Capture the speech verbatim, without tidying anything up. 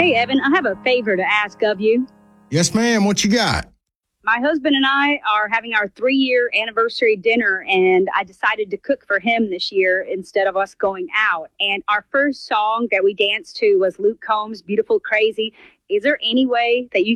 Hey, Evan, I have a favor to ask of you. Yes, ma'am. What you got? My husband and I are having our three-year anniversary dinner, and I decided to cook for him this year instead of us going out. And our first song that we danced to was Luke Combs' Beautiful Crazy. Is there any way that you